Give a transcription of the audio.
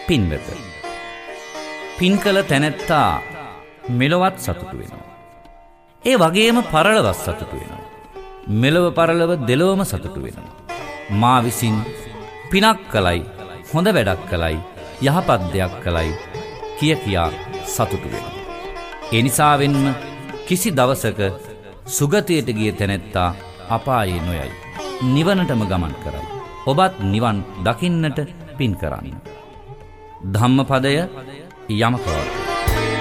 පින්වත, පින් කළ තැනැත්තා මෙලොවත් සතුටු වෙනවා. ඒ වගේම පරලොවත් සතුටු වෙනවා. මෙලොව පරලොව දෙලොවම සතුටු වෙනවා. මා විසින් පිනක් කළයි, හොඳ වැඩක් කළයි, යහපත් දෙයක් කළයි කියා සතුටු වෙනවා. ඒ නිසාවෙන්ම කිසි දවසක සුගතියට ගිය තැනැත්තා අපායේ නොයයි. නිවනටම ගමන් කරයි. ඔබත් නිවන් දකින්නට පින් කරන්න. ධම්මපදය යමක වර්ගය.